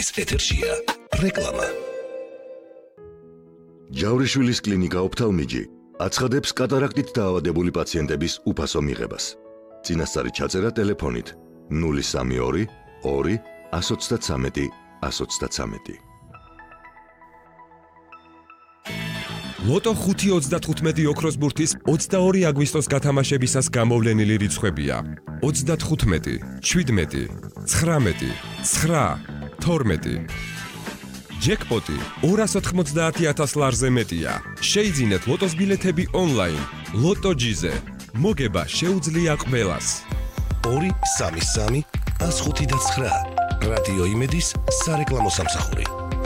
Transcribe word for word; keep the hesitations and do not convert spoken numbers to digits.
ეთერშია რეკლამა. ჯავრიშვილის კლინიკა ოფთალმიჯი აცხადებს კატარაქტით დაავადებული პაციენტების უფასო მიღებას. წინასწარი ჩაწერა ტელეფონით ნული სამი ორი ორი ათს ოცდათრამეტი ათს ოცდათრამეტი. ლოტო ხუთი ოცდათხუთმეტი ოქროს ბურთის ოცდაორი აგვისტოს გათამაშებისას გამოვლენილი რიცხვებია: ოცდათხუთმეტი, შვიდმეტი, ცხრამეტი, ცხრა, თორმეტი. ჯეკპოტი ორას ოთხმოცდაათი ათას ლარზე მეტია. შეიძინეთ ლოტოს ბილეთები ონლაინ. ლოტო ჯიზე. მოგება შეუძლია ყველას. ორი სამი სამი ათს ხუთი და ცხრა. რადიო იმედის სარეკლამო სამსახური.